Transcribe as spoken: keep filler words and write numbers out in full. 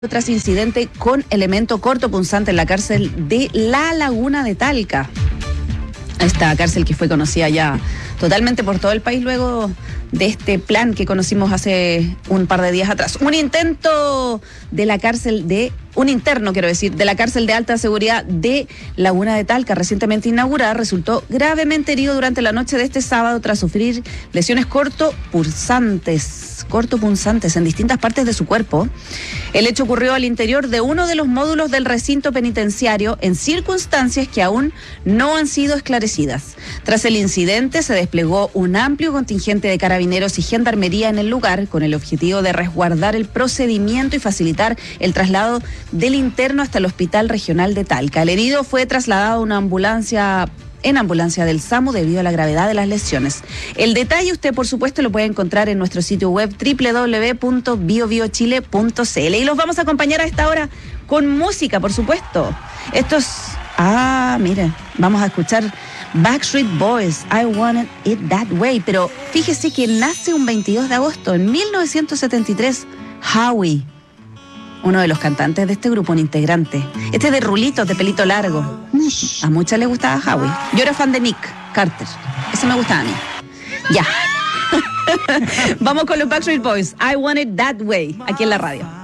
Tras incidente con elemento cortopunzante en la cárcel de La Laguna de Talca. Esta cárcel que fue conocida ya totalmente por todo el país luego de este plan que conocimos hace un par de días atrás. Un intento de la cárcel de, un interno quiero decir, de la cárcel de alta seguridad de Laguna de Talca, recientemente inaugurada, resultó gravemente herido durante la noche de este sábado tras sufrir lesiones cortopunzantes, cortopunzantes en distintas partes de su cuerpo. El hecho ocurrió al interior de uno de los módulos del recinto penitenciario en circunstancias que aún no han sido esclarecidas. Tras el incidente se desplegó un amplio contingente de carabineros y gendarmería en el lugar con el objetivo de resguardar el procedimiento y facilitar el traslado del interno hasta el Hospital Regional de Talca. El herido fue trasladado a una ambulancia en ambulancia del SAMU debido a la gravedad de las lesiones. El detalle usted, por supuesto, lo puede encontrar en nuestro sitio web doble u doble u doble u punto bio bio chile punto c l. Y los vamos a acompañar a esta hora con música, por supuesto. Estos... Ah, mire, vamos a escuchar Backstreet Boys, I Want It That Way. Pero fíjese que nace un veintidós de agosto, en mil novecientos setenta y tres, Howie, uno de los cantantes de este grupo, un integrante. Este es de rulitos, de pelito largo. A muchas les gustaba Howie. Yo era fan de Nick Carter. Eso me gustaba a mí. Ya. Vamos con los Backstreet Boys, I Want It That Way, aquí en la radio.